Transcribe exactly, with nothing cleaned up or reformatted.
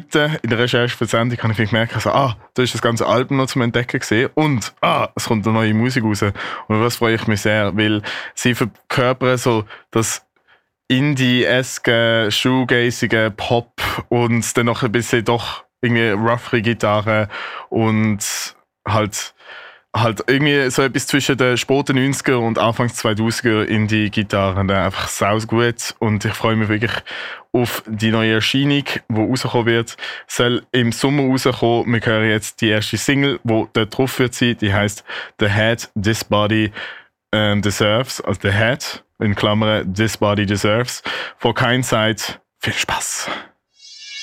dort in der Recherche für die Sendung habe ich gemerkt, also, ah, da ist das ganze Album noch zum Entdecken gesehen und ah, es kommt eine neue Musik raus. Und auf das freue ich mich sehr, weil sie verkörpern so das Indie-eske, shoegazige Pop und dann noch ein bisschen doch irgendwie roughere Gitarre und halt halt irgendwie so etwas zwischen den späten neunziger und Anfangs zweitausender Indie-Gitarren. Einfach saus gut und ich freue mich wirklich auf die neue Erscheinung, die rauskommen wird. Soll im Sommer rauskommen. Wir hören jetzt die erste Single, die dort drauf wird sein. Die heisst «The Head This Body ähm, Deserves», also «The Head», in Klammern «This Body Deserves». Von keiner Seite viel Spaß.